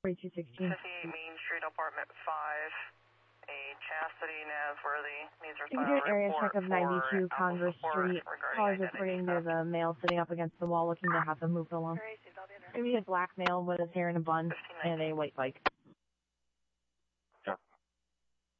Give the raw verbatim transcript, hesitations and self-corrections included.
forty-two sixteen. fifty-eight Main Street, Apartment five. A Chastity Nasworthy needs to You file can do a an area report check of for ninety-two Alpha Congress support Street. regarding Callers identity reporting theft. there's a male sitting up against the wall looking to have them moved along. Maybe a black male with his hair in a bun and a white bike.